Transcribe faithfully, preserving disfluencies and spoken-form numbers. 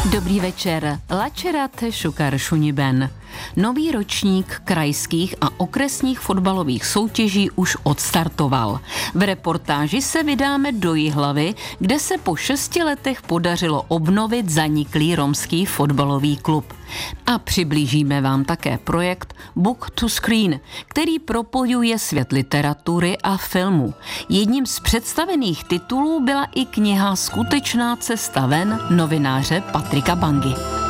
Dobrý večer. Lačerat šukar šuniben. Nový ročník krajských a okresních fotbalových soutěží už odstartoval. V reportáži se vydáme do Jihlavy, kde se po šesti letech podařilo obnovit zaniklý romský fotbalový klub. A přiblížíme vám také projekt Book to Screen, který propojuje svět literatury a filmu. Jedním z představených titulů byla i kniha Skutečná cesta ven novináře Patrika Bangy.